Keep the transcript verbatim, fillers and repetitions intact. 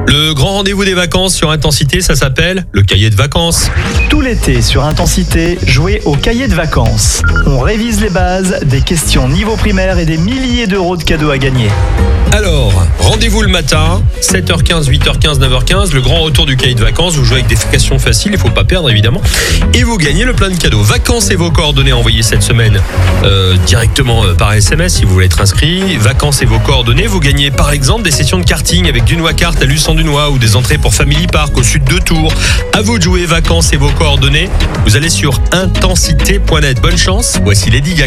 Le grand rendez-vous des vacances sur Intensité, ça s'appelle le cahier de vacances. Tout l'été sur Intensité, jouez au cahier de vacances. On révise les bases, des questions niveau primaire et des milliers d'euros de cadeaux à gagner. Alors, rendez-vous le matin, sept heures quinze, huit heures quinze, neuf heures quinze, le grand retour du cahier de vacances. Vous jouez avec des questions faciles, il ne faut pas perdre évidemment. Et vous gagnez le plein de cadeaux. Vacances et vos coordonnées envoyées cette semaine euh, directement euh, par S M S si vous voulez être inscrit. Vacances et vos coordonnées, vous gagnez par exemple des sessions de karting avec Dunois Kart à Luçon-Dunois ou des entrées pour Family Park au sud de Tours. À vous de jouer, vacances et vos coordonnées. Vous allez sur intensité point net. Bonne chance, voici Lady Gaga.